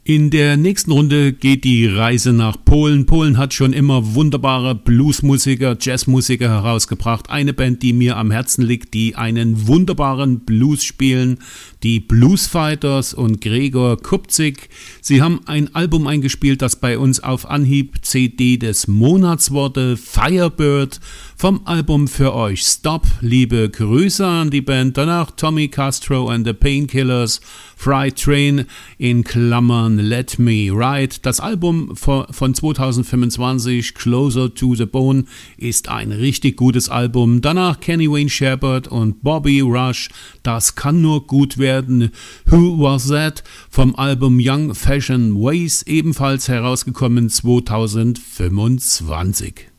In der nächsten Runde geht die Reise nach Polen. Polen hat schon immer wunderbare Bluesmusiker, Jazzmusiker herausgebracht. Eine Band, die mir am Herzen liegt, die einen wunderbaren Blues spielen, die Bluesfighters und Gregor Kupczyk. Sie haben ein Album eingespielt, das bei uns auf Anhieb CD des Monats wurde, Firebird, vom Album für euch Stop. Liebe Grüße an die Band. Danach Tommy Castro and the Painkillers, Fright Train in Klammern Let Me Ride. Das Album von 2025, Closer to the Bone, ist ein richtig gutes Album. Danach Kenny Wayne Shepherd und Bobby Rush, das kann nur gut werden. Who Was That vom Album Young Fashion Ways, ebenfalls herausgekommen 2025.